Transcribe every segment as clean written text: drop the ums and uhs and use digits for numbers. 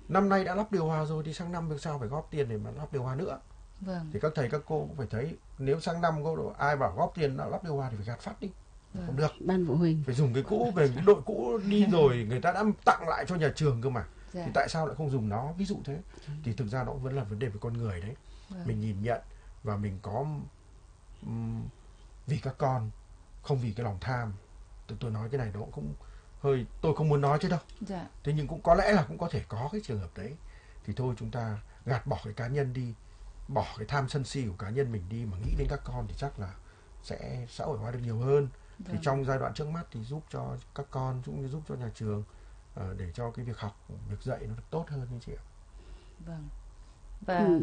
Năm nay đã lắp điều hòa rồi thì sang năm làm sao phải góp tiền để mà lắp điều hòa nữa. Vâng. Thì các thầy các cô cũng phải thấy, nếu sang năm có ai bảo góp tiền lắp điều hòa thì phải gạt phát đi. Không được. Ban phụ huynh Phải dùng cái cũ, về cái đội cũ đi rồi người ta đã tặng lại cho nhà trường cơ mà. Thì tại sao lại không dùng nó, ví dụ thế. Thì thực ra nó vẫn là vấn đề về con người đấy. Mình nhìn nhận và mình có vì các con, không vì cái lòng tham. Tôi nói cái này nó cũng hơi, tôi không muốn nói chứ đâu. Thế nhưng cũng có lẽ là cũng có thể có cái trường hợp đấy. Thì thôi chúng ta gạt bỏ cái cá nhân đi, bỏ cái tham sân si của cá nhân mình đi, mà nghĩ đến các con thì chắc là sẽ xã hội hóa được nhiều hơn. Thì trong giai đoạn trước mắt thì giúp cho các con cũng như giúp cho nhà trường để cho cái việc học, việc dạy nó được tốt hơn như chị ạ. Vâng. Và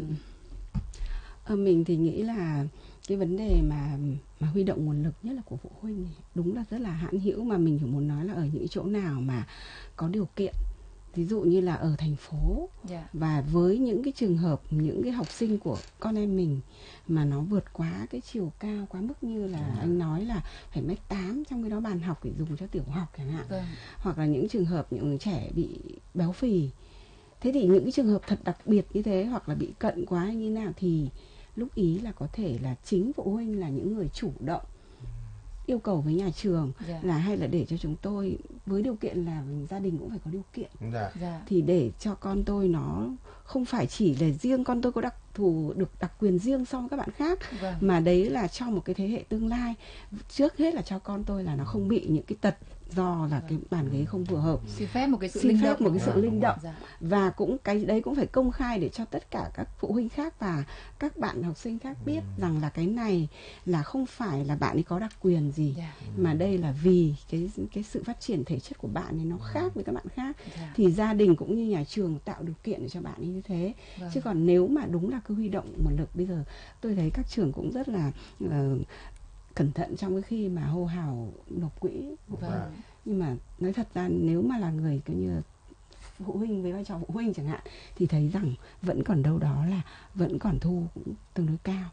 mình thì nghĩ là cái vấn đề mà huy động nguồn lực, nhất là của phụ huynh, đúng là rất là hạn hữu, mà mình chỉ muốn nói là ở những chỗ nào mà có điều kiện, ví dụ như là ở thành phố, và với những cái trường hợp, những cái học sinh của con em mình mà nó vượt quá cái chiều cao, quá mức như là anh nói là phải 1m8, trong cái đó bàn học để dùng cho tiểu học chẳng hạn, hoặc là những trường hợp những trẻ bị béo phì. Thế thì những cái trường hợp thật đặc biệt như thế, hoặc là bị cận quá như nào, thì lúc ý là có thể là chính phụ huynh là những người chủ động yêu cầu với nhà trường là hay là để cho chúng tôi, với điều kiện là gia đình cũng phải có điều kiện, thì để cho con tôi nó không phải chỉ là riêng con tôi có được đặc quyền riêng so với các bạn khác, mà đấy là cho một cái thế hệ tương lai. Trước hết là cho con tôi là nó không bị những cái tật do là cái bàn ghế không phù hợp, xin phép một cái sự linh động. Và cũng cái đấy cũng phải công khai để cho tất cả các phụ huynh khác và các bạn học sinh khác biết rằng là cái này là không phải là bạn ấy có đặc quyền gì, mà đây là vì cái sự phát triển thể chất của bạn ấy nó khác với các bạn khác. Thì gia đình cũng như nhà trường tạo điều kiện để cho bạn ấy như thế. Chứ còn nếu mà đúng là cứ huy động nguồn lực, bây giờ tôi thấy các trường cũng rất là cẩn thận trong cái khi mà hô hào nộp quỹ. Nhưng mà nói thật ra nếu mà là người coi như phụ huynh, với vai trò phụ huynh chẳng hạn, thì thấy rằng vẫn còn đâu đó là vẫn còn thu cũng tương đối cao,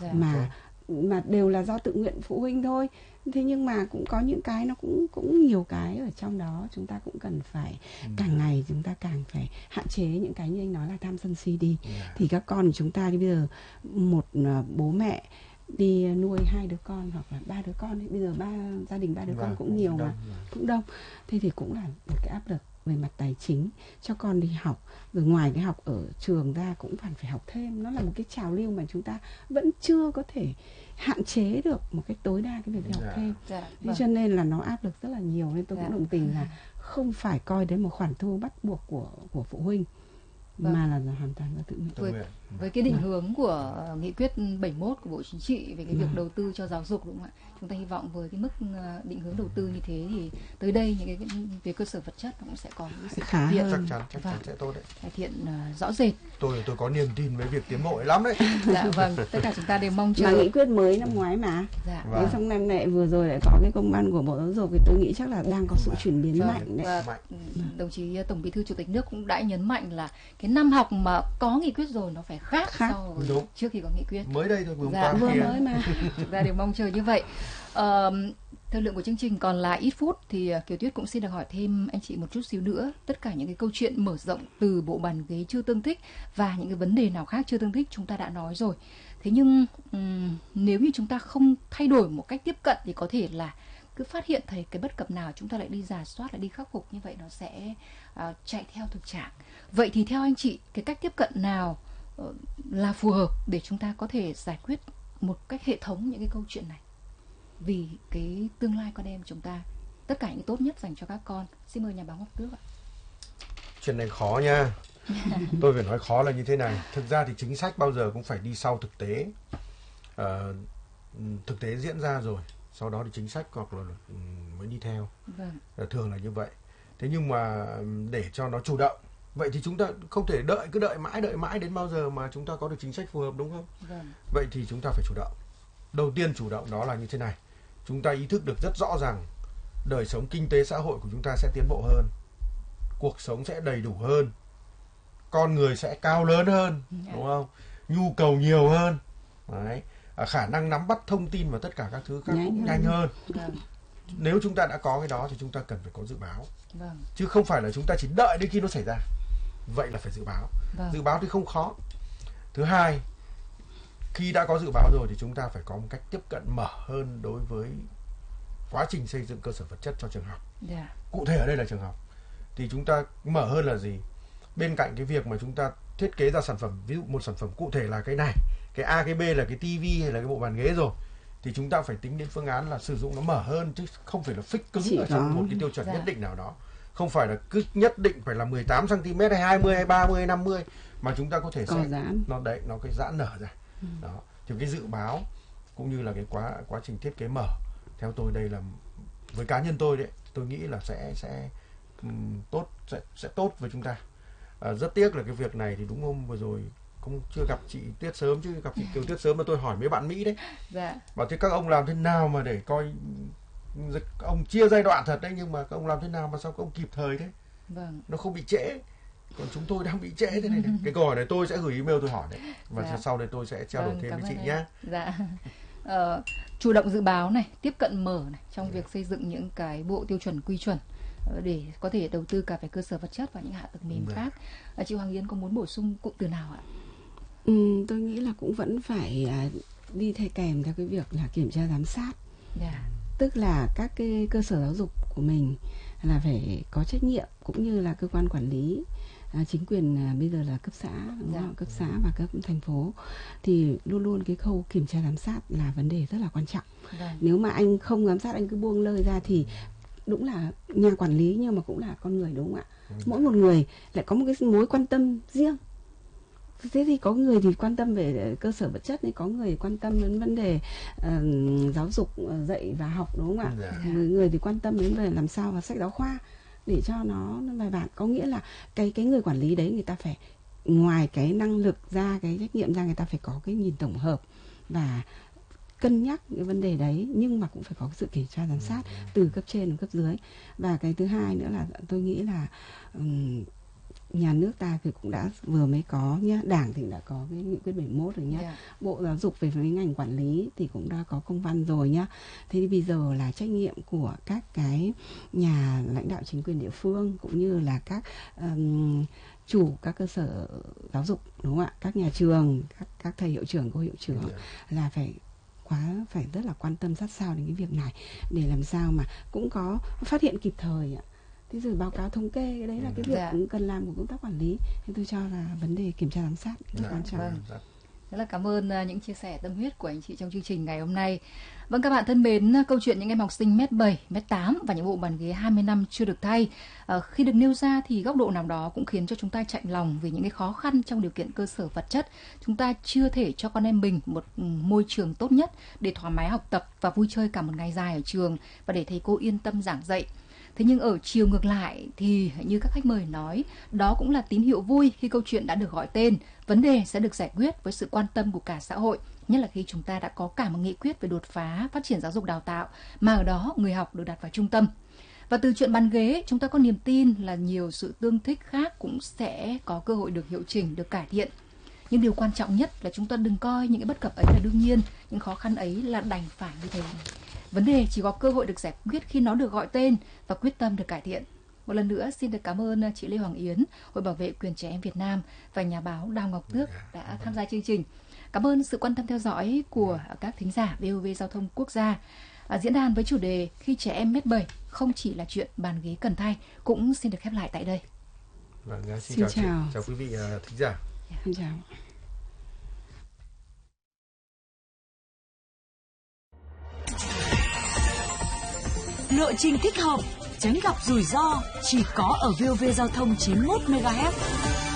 mà đều là do tự nguyện phụ huynh thôi. Thế nhưng mà cũng có những cái nó cũng nhiều cái ở trong đó chúng ta cũng cần phải càng ngày chúng ta càng phải hạn chế những cái như anh nói là tham sân si đi. Thì các con của chúng ta thì bây giờ một bố mẹ đi nuôi 2 đứa con hoặc là 3 đứa con ấy. Bây giờ gia đình 3 đứa con cũng nhiều mà cũng đông. Thế thì cũng là một cái áp lực về mặt tài chính cho con đi học. Rồi ngoài cái học ở trường ra cũng phải học thêm. Nó là một cái trào lưu mà chúng ta vẫn chưa có thể hạn chế được một cách tối đa cái việc đi học thêm. Thế cho nên là nó áp lực rất là nhiều. Nên tôi cũng đồng tình là không phải coi đến một khoản thu bắt buộc của phụ huynh, mà là hoàn toàn là tự nguyện. Với cái định hướng của nghị quyết 71 của Bộ Chính trị về cái việc đầu tư cho giáo dục, đúng không ạ? Chúng ta hy vọng với cái mức định hướng đầu tư như thế thì tới đây những cái về cơ sở vật chất nó cũng sẽ có những sự cải thiện, chắc chắn sẽ tốt đấy, cải thiện rõ rệt. Tôi có niềm tin với việc tiến bộ lắm đấy. Vâng, tất cả chúng ta đều mong chờ. Mà nghị quyết mới năm ngoái mà. Thế xong năm này vừa rồi lại có cái công văn của Bộ Giáo dục, thì tôi nghĩ chắc là đang có sự chuyển biến mạnh đấy. Đồng chí Tổng Bí thư Chủ tịch nước cũng đã nhấn mạnh là cái năm học mà có nghị quyết rồi nó phải khác so với trước khi có nghị quyết. Mới đây thôi, vừa mới mà. Chúng ta đều mong chờ như vậy. Thời lượng của chương trình còn lại ít phút thì Kiều Tuyết cũng xin được hỏi thêm anh chị một chút xíu nữa. Tất cả những cái câu chuyện mở rộng từ bộ bàn ghế chưa tương thích và những cái vấn đề nào khác chưa tương thích chúng ta đã nói rồi. Thế nhưng nếu như chúng ta không thay đổi một cách tiếp cận thì có thể là cứ phát hiện thấy cái bất cập nào chúng ta lại đi rà soát, lại đi khắc phục, như vậy nó sẽ chạy theo thực trạng. Vậy thì theo anh chị, cái cách tiếp cận nào là phù hợp để chúng ta có thể giải quyết một cách hệ thống những cái câu chuyện này vì cái tương lai con em chúng ta, tất cả những tốt nhất dành cho các con? Xin mời nhà báo Ngọc Tước ạ. Chuyện này khó nha. Tôi phải nói khó là như thế này. Thực ra thì chính sách bao giờ cũng phải đi sau thực tế. Thực tế diễn ra rồi, sau đó thì chính sách hoặc là mới đi theo. Thường là như vậy. Thế nhưng mà để cho nó chủ động, vậy thì chúng ta không thể cứ đợi mãi đến bao giờ mà chúng ta có được chính sách phù hợp, đúng không? Vậy thì chúng ta phải chủ động. Đầu tiên chủ động đó là như thế này. Chúng ta ý thức được rất rõ rằng đời sống kinh tế xã hội của chúng ta sẽ tiến bộ hơn, cuộc sống sẽ đầy đủ hơn, con người sẽ cao lớn hơn, đúng không? Nhu cầu nhiều hơn. Đấy. Khả năng nắm bắt thông tin và tất cả các thứ khác cũng nhanh hơn. Nếu chúng ta đã có cái đó thì chúng ta cần phải có dự báo. Chứ không phải là chúng ta chỉ đợi đến khi nó xảy ra. vậy là phải dự báo. Dự báo thì không khó. Thứ hai, khi đã có dự báo rồi thì chúng ta phải có một cách tiếp cận mở hơn đối với quá trình xây dựng cơ sở vật chất cho trường học. Cụ thể ở đây là trường học. Thì chúng ta mở hơn là gì? Bên cạnh cái việc mà chúng ta thiết kế ra sản phẩm, ví dụ một sản phẩm cụ thể là cái này, cái A, cái B là cái tivi hay là cái bộ bàn ghế rồi, thì chúng ta phải tính đến phương án là sử dụng nó mở hơn, chứ không phải là fix cứng ở trong một cái tiêu chuẩn nhất định nào đó. Không phải là cứ nhất định phải là 18 cm hay 20 hay 30 hay 50, mà chúng ta có thể sẽ nó cái giãn nở ra. Đó. Thì cái dự báo cũng như là cái quá trình thiết kế mở, theo tôi đây là, với cá nhân tôi đấy, tôi nghĩ là sẽ tốt với chúng ta. Rất tiếc là cái việc này thì đúng hôm vừa rồi cũng chưa gặp chị Tuyết Sớm, chứ gặp chị Kiều Tuyết Sớm mà tôi hỏi mấy bạn Mỹ đấy. Bảo thế các ông làm thế nào mà để coi, ông chia giai đoạn thật đấy, nhưng mà các ông làm thế nào mà sao các ông kịp thời thế? Nó không bị trễ. Còn chúng tôi đang bị trễ thế này. Cái câu hỏi này tôi sẽ gửi email tôi hỏi đấy, và sau đây tôi sẽ trao đổi thêm với chị nhé. Chủ động dự báo này, tiếp cận mở này trong việc xây dựng những cái bộ tiêu chuẩn quy chuẩn để có thể đầu tư cả về cơ sở vật chất và những hạ tầng mềm khác. Chị Hoàng Yến có muốn bổ sung cụm từ nào ạ? Tôi nghĩ là cũng vẫn phải đi theo kèm theo cái việc là kiểm tra giám sát. Tức là các cái cơ sở giáo dục của mình là phải có trách nhiệm, cũng như là cơ quan quản lý, chính quyền bây giờ là cấp xã, đúng không? Cấp xã và cấp thành phố, thì luôn luôn cái khâu kiểm tra giám sát là vấn đề rất là quan trọng. Nếu mà anh không giám sát, anh cứ buông lơi ra thì đúng là nhà quản lý nhưng mà cũng là con người, đúng không ạ? Mỗi một người lại có một cái mối quan tâm riêng. Thế thì có người thì quan tâm về cơ sở vật chất, thì có người quan tâm đến vấn đề giáo dục, dạy và học, đúng không ạ? Người thì quan tâm đến về làm sao và sách giáo khoa để cho nó bài bản. Có nghĩa là cái người quản lý đấy, người ta phải ngoài cái năng lực ra, cái trách nhiệm ra, người ta phải có cái nhìn tổng hợp và cân nhắc cái vấn đề đấy, nhưng mà cũng phải có sự kiểm tra giám sát từ cấp trên đến cấp dưới. Và cái thứ hai nữa là tôi nghĩ là nhà nước ta thì cũng đã vừa mới có nhá, Đảng thì đã có cái nghị quyết 71 rồi nhá. Bộ Giáo dục về với ngành quản lý thì cũng đã có công văn rồi nhá. Thế thì bây giờ là trách nhiệm của các cái nhà lãnh đạo chính quyền địa phương, cũng như là các chủ các cơ sở giáo dục, đúng không ạ? Các nhà trường, các thầy hiệu trưởng, cô hiệu trưởng là phải rất là quan tâm sát sao đến cái việc này, để làm sao mà cũng có phát hiện kịp thời ạ. Thế rồi báo cáo thống kê, cái đấy là cái việc cần làm của công tác quản lý. Thì tôi cho là vấn đề kiểm tra giám sát rất quan trọng. Rất là cảm ơn những chia sẻ tâm huyết của anh chị trong chương trình ngày hôm nay. Vâng, các bạn thân mến, câu chuyện những em học sinh mét 7, mét 8 và những bộ bàn ghế 20 năm chưa được thay, khi được nêu ra thì góc độ nào đó cũng khiến cho chúng ta chạnh lòng vì những cái khó khăn trong điều kiện cơ sở vật chất. Chúng ta chưa thể cho con em mình một môi trường tốt nhất để thoải mái học tập và vui chơi cả một ngày dài ở trường, và để thầy cô yên tâm giảng dạy. Thế nhưng ở chiều ngược lại thì như các khách mời nói, đó cũng là tín hiệu vui khi câu chuyện đã được gọi tên, vấn đề sẽ được giải quyết với sự quan tâm của cả xã hội, nhất là khi chúng ta đã có cả một nghị quyết về đột phá phát triển giáo dục đào tạo, mà ở đó người học được đặt vào trung tâm. Và từ chuyện bàn ghế, chúng ta có niềm tin là nhiều sự tương thích khác cũng sẽ có cơ hội được hiệu chỉnh, được cải thiện. Nhưng điều quan trọng nhất là chúng ta đừng coi những cái bất cập ấy là đương nhiên, những khó khăn ấy là đành phải như thế. Vấn đề chỉ có cơ hội được giải quyết khi nó được gọi tên và quyết tâm được cải thiện. Một lần nữa xin được cảm ơn chị Lê Hoàng Yến, Hội Bảo vệ quyền trẻ em Việt Nam và nhà báo Đào Ngọc Tước đã tham gia chương trình. Cảm ơn sự quan tâm theo dõi của các thính giả VOV Giao thông Quốc gia. Diễn đàn với chủ đề Khi trẻ em mét 7 không chỉ là chuyện bàn ghế cần thay cũng xin được khép lại tại đây. Vâng, xin chào quý vị thính giả. Xin chào. Lộ trình thích hợp, tránh gặp rủi ro chỉ có ở VOV Giao thông 91 MHz.